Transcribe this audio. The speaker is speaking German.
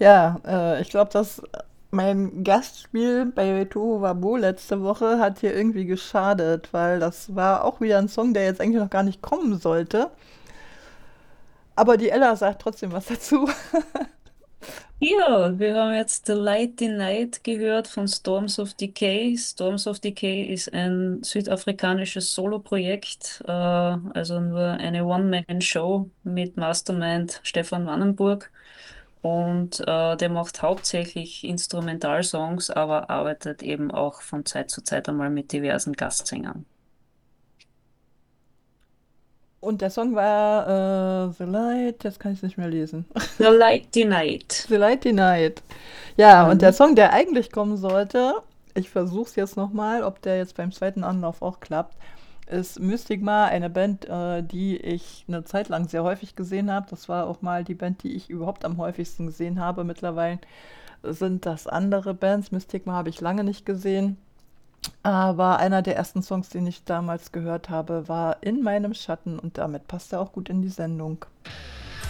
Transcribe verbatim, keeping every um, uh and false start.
Ja, äh, ich glaube, dass mein Gastspiel bei Tohu Wabo letzte Woche hat hier irgendwie geschadet, weil das war auch wieder ein Song, der jetzt eigentlich noch gar nicht kommen sollte. Aber die Ella sagt trotzdem was dazu. Ja, wir haben jetzt The Light the Night gehört von Storms of Decay. Storms of Decay ist ein südafrikanisches Soloprojekt, äh, also nur eine One-Man-Show mit Mastermind Stefan Wannenburg. Und äh, der macht hauptsächlich Instrumentalsongs, aber arbeitet eben auch von Zeit zu Zeit einmal mit diversen Gastsängern. Und der Song war äh, The Light, jetzt kann ich es nicht mehr lesen. The Light the Night. The Light the Night. Ja, und der Mhm. Song, der eigentlich kommen sollte, ich versuch's jetzt nochmal, ob der jetzt beim zweiten Anlauf auch klappt, ist Mystigma, eine Band, äh, die ich eine Zeit lang sehr häufig gesehen habe. Das war auch mal die Band, die ich überhaupt am häufigsten gesehen habe. Mittlerweile sind das andere Bands. Mystigma habe ich lange nicht gesehen. Aber einer der ersten Songs, den ich damals gehört habe, war In meinem Schatten und damit passt er auch gut in die Sendung.